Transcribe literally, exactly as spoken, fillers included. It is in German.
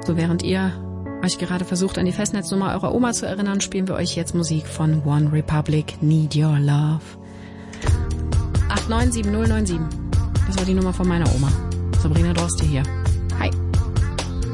So während ihr euch gerade versucht, an die Festnetznummer eurer Oma zu erinnern, spielen wir euch jetzt Musik von One Republic, Need Your Love. acht neun sieben null neun sieben. Das war die Nummer von meiner Oma. Sabrina Droste hier.